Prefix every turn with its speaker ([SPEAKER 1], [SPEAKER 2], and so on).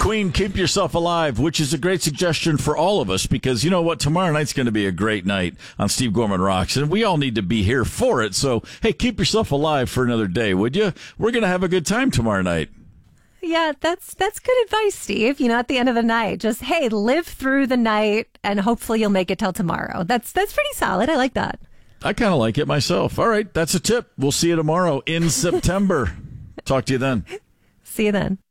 [SPEAKER 1] Queen, keep yourself alive, which is a great suggestion for all of us because you know what? Tomorrow night's going to be a great night on Steve Gorman Rocks, and we all need to be here for it. So, hey, keep yourself alive for another day, would you? We're going to have a good time tomorrow night.
[SPEAKER 2] Yeah, that's good advice, Steve. You know, at the end of the night, just, hey, live through the night, and hopefully you'll make it till tomorrow. That's pretty solid. I like that.
[SPEAKER 1] I kind of like it myself. All right, that's a tip. We'll see you tomorrow in September. Talk to you then.
[SPEAKER 2] See you then.